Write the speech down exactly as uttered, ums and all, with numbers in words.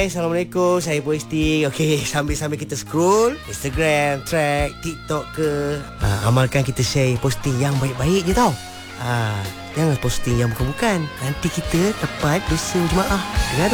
Assalamualaikum, saya Boysti. Okey, sambil-sambil kita scroll Instagram, track, TikTok ke, ha, amalkan kita share posting yang baik-baik je tau. Ha, jangan posting yang bukan-bukan. Nanti kita dapat dosa jemaah. Dengar tu.